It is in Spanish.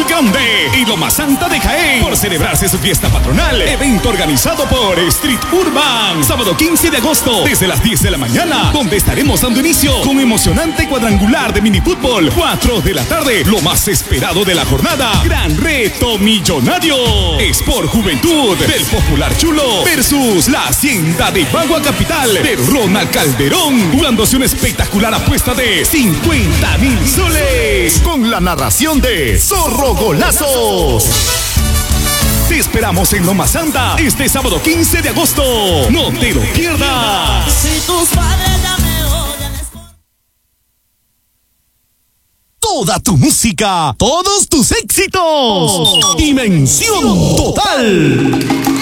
Grande y Loma Santa de Jaén por celebrarse su fiesta patronal. Evento organizado por Street Urban. Sábado 15 de agosto desde las 10 de la mañana, donde estaremos dando inicio con emocionante cuadrangular de minifútbol. 4 de la tarde, lo más esperado de la jornada. Gran reto millonario. Sport Juventud del Popular Chulo versus la Hacienda de Bagua Capital de Ronald Calderón, jugándose una espectacular apuesta de 50,000 soles con la narración de Zorro Golazos. Te esperamos en Loma Santa este sábado 15 de agosto. No te lo pierdas. Si tus padres ya me odian, toda tu música, todos tus éxitos. Dimensión Total.